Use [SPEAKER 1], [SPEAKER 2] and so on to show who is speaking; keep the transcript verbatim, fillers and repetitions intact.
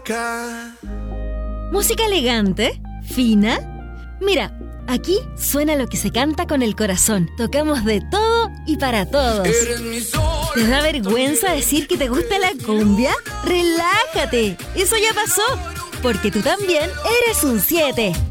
[SPEAKER 1] boca.
[SPEAKER 2] ¿Música elegante? ¿Fina? Mira, aquí suena lo que se canta con el corazón. Tocamos de todo y para todos.
[SPEAKER 1] Eres mi sol.
[SPEAKER 2] ¿Te da vergüenza decir que te gusta la cumbia? ¡Relájate! Eso ya pasó, porque tú también eres un siete.